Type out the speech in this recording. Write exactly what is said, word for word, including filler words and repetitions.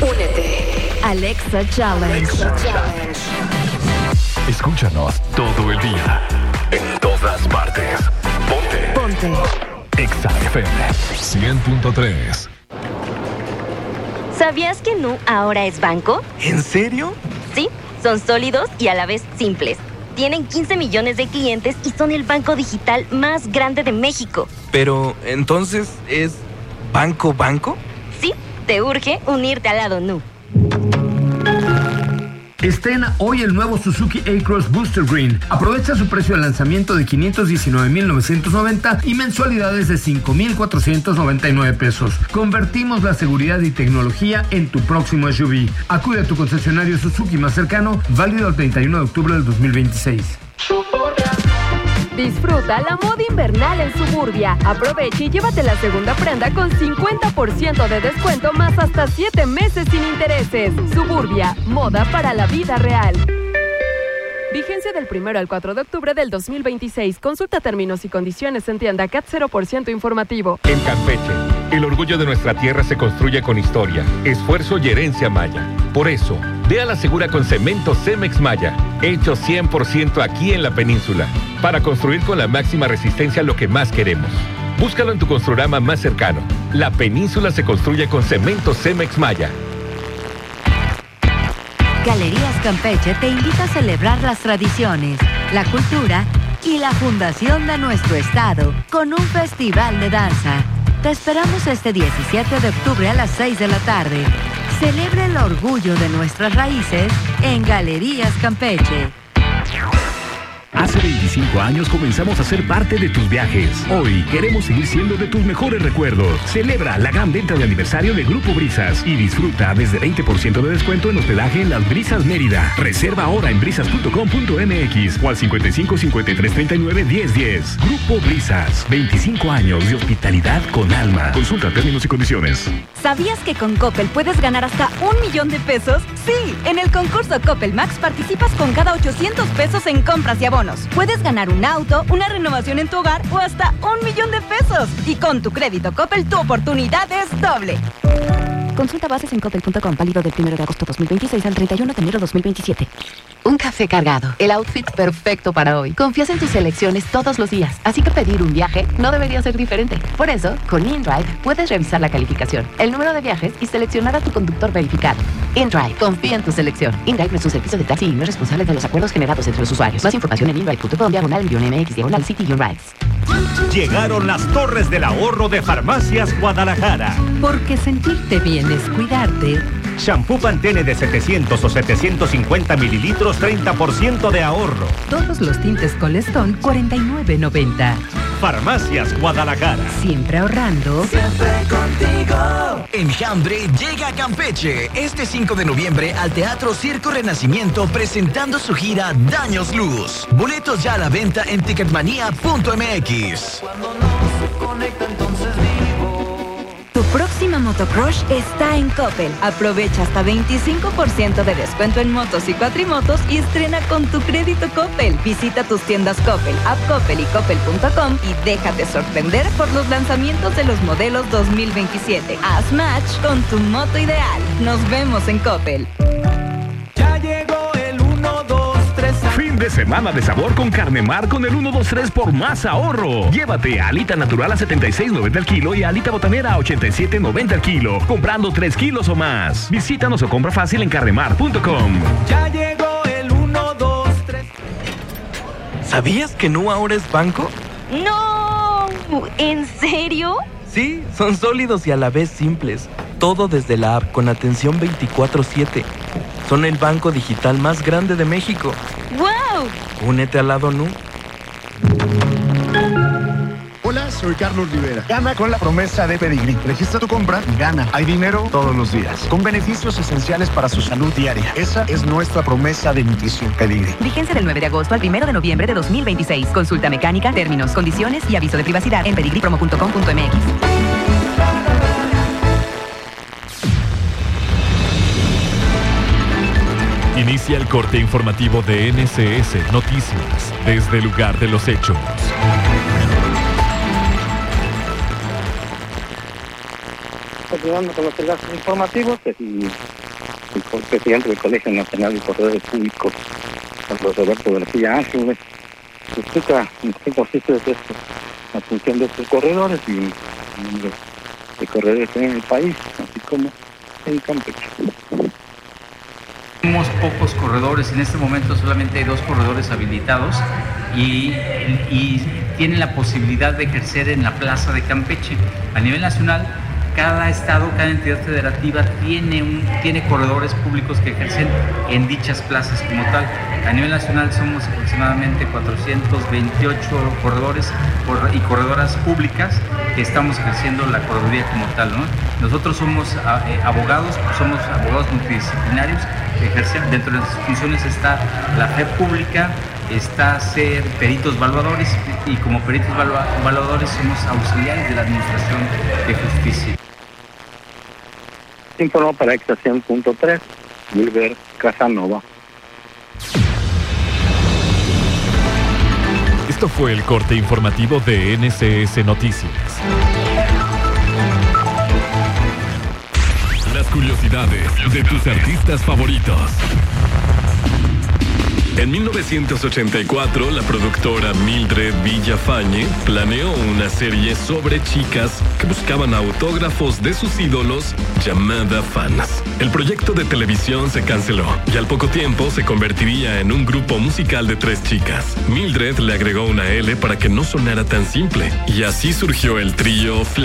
Únete. Alexa Challenge. Alexa Challenge. Escúchanos todo el día. En todas partes. Ponte. Ponte. Exa F M cien punto tres. ¿Sabías que Nu ahora es banco? ¿En serio? Sí, son sólidos y a la vez simples. Tienen quince millones de clientes y son el banco digital más grande de México. Pero, ¿entonces es banco banco? Sí, te urge unirte al lado Nu. Estrena hoy el nuevo Suzuki A-Cross Booster Green. Aprovecha su precio de lanzamiento de quinientos diecinueve mil novecientos noventa y mensualidades de cinco mil cuatrocientos noventa y nueve pesos. Convertimos la seguridad y tecnología en tu próximo S U V. Acude a tu concesionario Suzuki más cercano, válido el treinta y uno de octubre del dos mil veintiséis. Disfruta la moda invernal en Suburbia. Aprovecha y llévate la segunda prenda con cincuenta por ciento de descuento más hasta siete meses sin intereses. Suburbia, moda para la vida real. Vigencia del primero al cuatro de octubre del dos mil veintiséis. Consulta términos y condiciones en tienda C A T cero por ciento informativo. En Campeche, el orgullo de nuestra tierra se construye con historia, esfuerzo y herencia maya. Por eso, ve a la segura con cemento Cemex Maya, hecho cien por ciento aquí en la península, para construir con la máxima resistencia lo que más queremos. Búscalo en tu Construrama más cercano. La península se construye con cemento Cemex Maya. Galerías Campeche te invita a celebrar las tradiciones, la cultura y la fundación de nuestro estado con un festival de danza. Te esperamos este diecisiete de octubre a las seis de la tarde. Celebra el orgullo de nuestras raíces en Galerías Campeche. Hace veinticinco años comenzamos a ser parte de tus viajes. Hoy queremos seguir siendo de tus mejores recuerdos. Celebra la gran venta de aniversario de Grupo Brisas y disfruta desde veinte por ciento de descuento en hospedaje en Las Brisas Mérida. Reserva ahora en brisas punto com punto m x o al cincuenta y cinco, cincuenta y tres, treinta y nueve, diez, diez. Grupo Brisas, veinticinco años de hospitalidad con alma. Consulta términos y condiciones. ¿Sabías que con Coppel puedes ganar hasta un millón de pesos? Sí, en el concurso Coppel Max participas con cada ochocientos pesos en compras y abonos. Puedes ganar un auto, una renovación en tu hogar o hasta un millón de pesos. Y con tu crédito Coppel, tu oportunidad es doble. Consulta bases en coppel punto com, válido del primero de agosto dos mil veintiséis al treinta y uno de enero dos mil veintisiete. Un café cargado, el outfit perfecto para hoy. Confías en tus selecciones todos los días, así que pedir un viaje no debería ser diferente. Por eso, con InDrive puedes revisar la calificación, el número de viajes y seleccionar a tu conductor verificado. InDrive, confía en tu selección. InDrive no es un servicio de taxi y no es responsable de los acuerdos generados entre los usuarios. Más información en indrive punto com, diagonal mx, diagonal city rides. Llegaron las torres del ahorro de Farmacias Guadalajara. Porque sentirte bien es cuidarte. Shampoo Pantene de setecientos o setecientos cincuenta mililitros, treinta por ciento de ahorro. Todos los tintes Colestón, cuarenta y nueve noventa. Farmacias Guadalajara. Siempre ahorrando. Siempre contigo. Enjambre llega a Campeche este cinco de noviembre al Teatro Circo Renacimiento presentando su gira Daños Luz. Boletos ya a la venta en ticketmanía punto m x. Cuando no se conecta, entonces vivo. Tu próxima motocross está en Coppel. Aprovecha hasta veinticinco por ciento de descuento en motos y cuatrimotos y estrena con tu crédito Coppel. Visita tus tiendas Coppel, App Coppel y coppel punto com y déjate sorprender por los lanzamientos de los modelos dos mil veintisiete. Haz match con tu moto ideal. Nos vemos en Coppel. Ya llegó el uno, dos, tres. Fin de semana de sabor con Carnemar con el uno, dos, tres por más ahorro. Llévate alita natural a setenta y seis noventa el kilo y alita botanera a ochenta y siete noventa el kilo, comprando tres kilos o más. Visítanos o compra fácil en carnemar punto com. Ya llegó el uno, dos, tres. ¿Sabías que Nu ahora es banco? ¡No! ¿En serio? Sí, son sólidos y a la vez simples. Todo desde la app con atención veinticuatro siete. Son el banco digital más grande de México. ¡Wow! Únete al lado Nu. Hola, soy Carlos Rivera. Gana con la promesa de Pedigrí. Registra tu compra y gana. Hay dinero todos los días, con beneficios esenciales para su salud diaria. Esa es nuestra promesa de nutrición Pedigrí. Vigencia del nueve de agosto al primero de noviembre de dos mil veintiséis. Consulta mecánica, términos, condiciones y aviso de privacidad en pedigrí promo punto com punto m x. Inicia el corte informativo de N S S Noticias desde el lugar de los hechos. continuando con los enlaces informativos, el, el presidente del Colegio Nacional de Corredores Públicos, Carlos Roberto García Ángeles, explica en qué consiste esto, la función de estos corredores y el número de corredores en el país, así como en Campeche. Tenemos pocos corredores, en este momento solamente hay dos corredores habilitados y, y tienen la posibilidad de ejercer en la plaza de Campeche. A nivel nacional, cada estado, cada entidad federativa tiene, un, tiene corredores públicos que ejercen en dichas plazas como tal. A nivel nacional somos aproximadamente cuatrocientos veintiocho corredores y corredoras públicas que estamos ejerciendo la correduría como tal, ¿no? Nosotros somos eh, abogados, somos abogados multidisciplinarios que ejercen, dentro de nuestras funciones está la fe pública, está ser peritos evaluadores y como peritos evaluadores somos auxiliares de la Administración de Justicia. Informó para Estación punto tres, Wilber Casanova. Esto fue el corte informativo de N C S Noticias. Las curiosidades de tus artistas favoritos. En mil novecientos ochenta y cuatro, la productora Mildred Villafañe planeó una serie sobre chicas que buscaban autógrafos de sus ídolos llamada Fans. El proyecto de televisión se canceló y al poco tiempo se convertiría en un grupo musical de tres chicas. Mildred le agregó una L para que no sonara tan simple y así surgió el trío